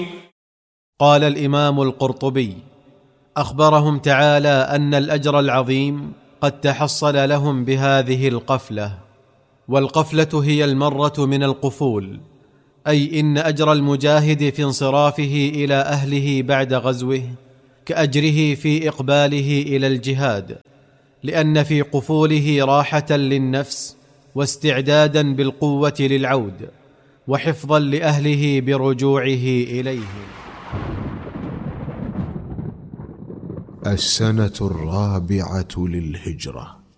قال الإمام القرطبي: أخبرهم تعالى أن الأجر العظيم قد تحصل لهم بهذه القفلة. والقفلة هي المرة من القفول، أي إن أجر المجاهد في انصرافه إلى أهله بعد غزوه كأجره في إقباله إلى الجهاد، لأن في قفوله راحة للنفس واستعدادا بالقوة للعود، وحفظا لأهله برجوعه إليهم. السنة 4 للهجرة.